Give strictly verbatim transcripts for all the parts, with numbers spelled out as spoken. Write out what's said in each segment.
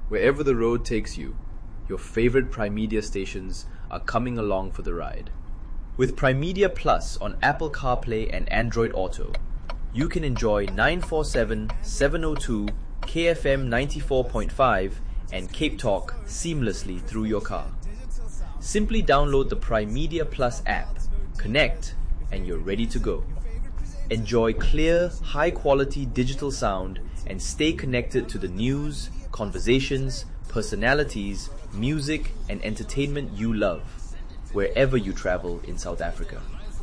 Wherever the road takes you, your favorite Prime Media stations are coming along for the ride. With Prime Media Plus on Apple CarPlay and Android Auto, you can enjoy nine forty-seven, seven oh two, K F M ninety-four point five and Cape Talk seamlessly through your car. Simply download the Prime Media Plus app, connect, and you're ready to go. Enjoy clear, high-quality digital sound and stay connected to the news, conversations, personalities, music, and entertainment you love, wherever you travel in South Africa.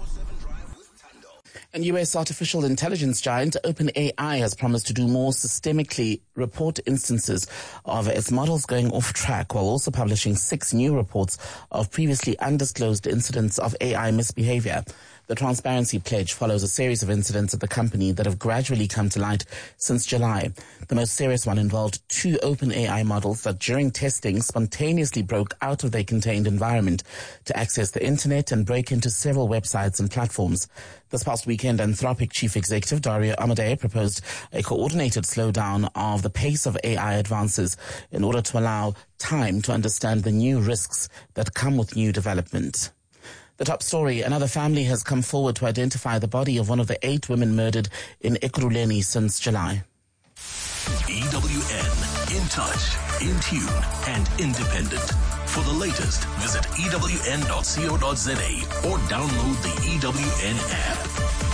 And U S artificial intelligence giant OpenAI has promised to do more systemically report instances of its models going off track, while also publishing six new reports of previously undisclosed incidents of A I misbehavior. The transparency pledge follows a series of incidents at the company that have gradually come to light since July. The most serious one involved two OpenAI models that during testing spontaneously broke out of their contained environment to access the internet and break into several websites and platforms. This past weekend, Anthropic Chief Executive Dario Amodei proposed a coordinated slowdown of the pace of A I advances in order to allow time to understand the new risks that come with new development. The top story, another family has come forward to identify the body of one of the eight women murdered in Ekurhuleni since July. E W N, in touch, in tune, and independent. For the latest, visit E W N dot co dot za or download the E W N app.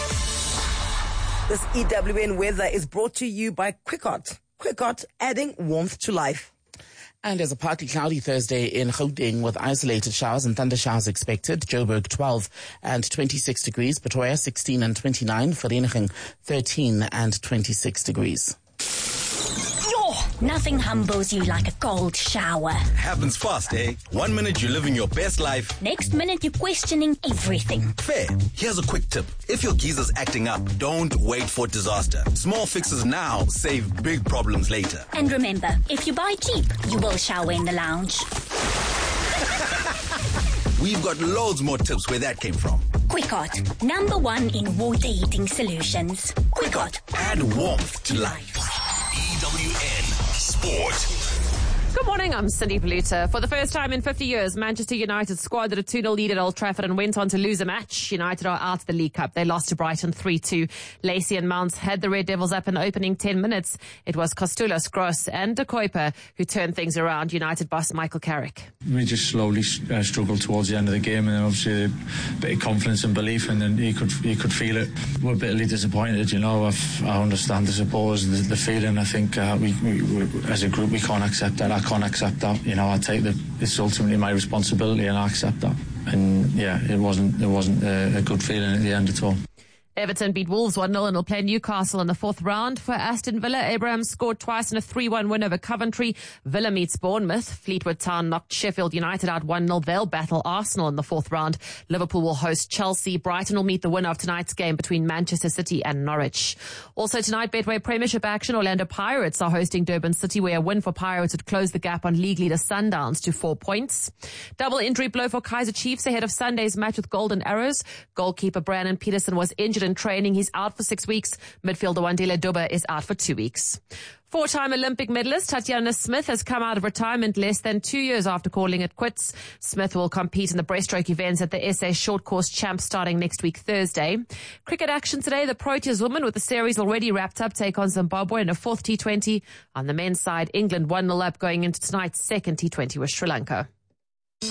This E W N weather is brought to you by Quickot. Quickot, adding warmth to life. And there's a partly cloudy Thursday in Gauteng with isolated showers and thunder showers expected. Joburg twelve and twenty-six degrees. Pretoria sixteen and twenty-nine. Vereeniging thirteen and twenty-six degrees. Nothing humbles you like a cold shower. Happens fast, eh? One minute you're living your best life. Next minute you're questioning everything. Fair. Here's a quick tip. If your geezer's acting up, don't wait for disaster. Small fixes now save big problems later. And remember, if you buy cheap, you will shower in the lounge. We've got loads more tips where that came from. Quickot, number one in water heating solutions. Quickot, add warmth to life. E W N Sport. Good morning, I'm Cindy Paluta. For the first time in fifty years, Manchester United squandered a two nil lead at Old Trafford and went on to lose a match. United are out of the League Cup. They lost to Brighton three two. Lacey and Mounts had the Red Devils up in the opening ten minutes. It was Kostulos, Gross and De Kuyper who turned things around. United boss Michael Carrick. We just slowly uh, struggled towards the end of the game, and then obviously a bit of confidence and belief, and then you could you could feel it. We're bitterly disappointed, you know. I've, I understand, I suppose, the, the feeling. I think uh, we, we, we, as a group, we can't accept that. I can't accept that. You know, I take the it's ultimately my responsibility, and I accept that. And yeah, it wasn't it wasn't a, a good feeling at the end at all. Everton beat Wolves one nil and will play Newcastle in the fourth round. For Aston Villa, Abraham scored twice in a three one win over Coventry. Villa meets Bournemouth. Fleetwood Town knocked Sheffield United out one nil. They'll battle Arsenal in the fourth round. Liverpool will host Chelsea. Brighton will meet the winner of tonight's game between Manchester City and Norwich. Also tonight, Betway Premiership action. Orlando Pirates are hosting Durban City, where a win for Pirates would close the gap on league leader Sundowns to four points. Double injury blow for Kaizer Chiefs ahead of Sunday's match with Golden Arrows. Goalkeeper Brandon Peterson was injured in training. He's out for six weeks. Midfielder Wandile Dube is out for two weeks. Four-time Olympic medalist Tatiana Smith has come out of retirement less than two years after calling it quits. Smith will compete in the breaststroke events at the S A Short Course Champs starting next week Thursday. Cricket action today. The Proteas women, with the series already wrapped up, take on Zimbabwe in a fourth T twenty. On the men's side, England one nil up going into tonight's second T twenty with Sri Lanka.